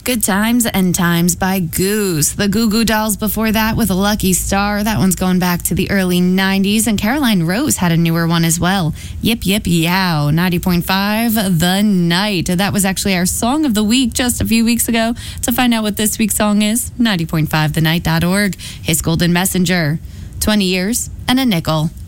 Good Times and Times by Goose. The Goo Goo Dolls before that with a Lucky Star. That one's going back to the early 90s. And Caroline Rose had a newer one as well. Yip Yip Yow, 90.5 The Night. That was actually our song of the week just a few weeks ago. To find out what this week's song is, 90.5thenight.org. His Golden Messenger, 20 years and a nickel.